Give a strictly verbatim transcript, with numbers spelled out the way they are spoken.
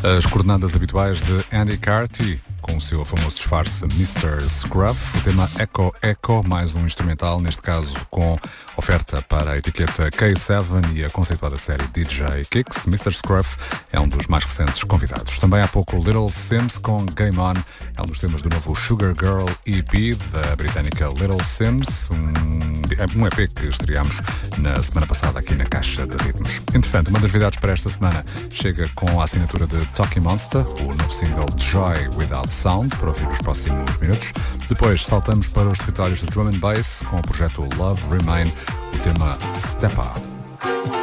As coordenadas habituais de Andy Carty, com o seu famoso disfarce mister Scruff, o tema Echo Echo, mais um instrumental, neste caso com oferta para a etiqueta K sete e a conceituada série D J Kicks. mister Scruff é um dos mais recentes convidados. Também há pouco Little Sims com Game On, é um dos temas do novo Sugar Girl E P da britânica Little Sims, um, um E P que estreámos na semana passada aqui na Caixa de Ritmos. Entretanto, uma das novidades para esta semana chega com a assinatura de Talking Monster, o novo single Joy Without Sound, para ouvir nos próximos minutos. Depois saltamos para os territórios de Drum and Bass com o projeto Love Remain, o tema Step Up.